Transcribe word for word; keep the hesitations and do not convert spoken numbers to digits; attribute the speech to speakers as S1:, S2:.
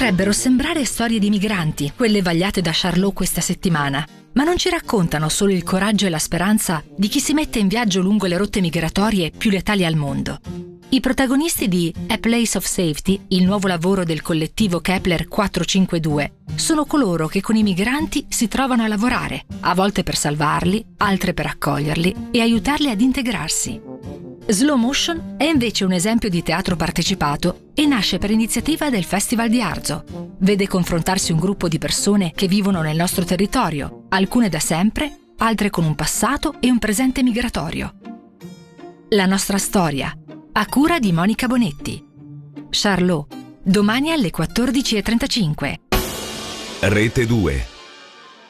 S1: Potrebbero sembrare storie di migranti, quelle vagliate da Charlot questa settimana, ma non ci raccontano solo il coraggio e la speranza di chi si mette in viaggio lungo le rotte migratorie più letali al mondo. I protagonisti di A Place of Safety, il nuovo lavoro del collettivo Kepler quattrocentocinquantadue, sono coloro che con i migranti si trovano a lavorare, a volte per salvarli, altre per accoglierli e aiutarli ad integrarsi. Slow Motion è invece un esempio di teatro partecipato e nasce per iniziativa del Festival di Arzo. Vede confrontarsi un gruppo di persone che vivono nel nostro territorio, alcune da sempre, altre con un passato e un presente migratorio. La nostra storia, a cura di Monica Bonetti. Charlot, domani alle quattordici e trentacinque.
S2: Rete due.